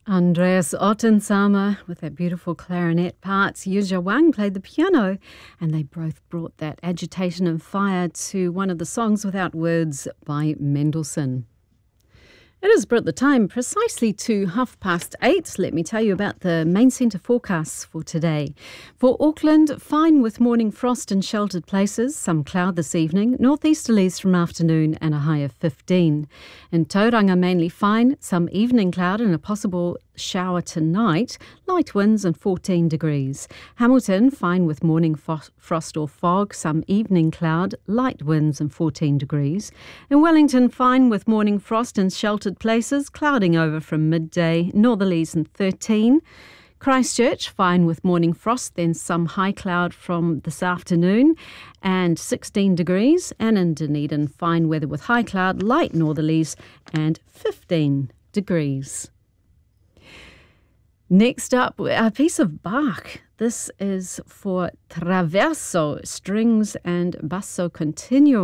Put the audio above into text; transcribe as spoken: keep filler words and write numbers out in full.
Andreas Ottensama with that beautiful clarinet parts. Yuzha Wang played the piano, and they both brought that agitation and fire to one of the songs without words by Mendelssohn. It is brought the time precisely to half past eight. Let me tell you about the main centre forecasts for today. For Auckland, fine with morning frost in sheltered places, some cloud this evening, northeasterlies from afternoon and a high of fifteen. In Tauranga, mainly fine, some evening cloud and a possible shower tonight, light winds and fourteen degrees. Hamilton, fine with morning fo- frost or fog, some evening cloud, light winds and fourteen degrees. In Wellington, fine with morning frost in sheltered places, clouding over from midday, northerlies and thirteen. Christchurch, fine with morning frost, then some high cloud from this afternoon and sixteen degrees. And in Dunedin, fine weather with high cloud, light northerlies and fifteen degrees. Next up, a piece of Bach. This is for Traverso, strings and basso continuo.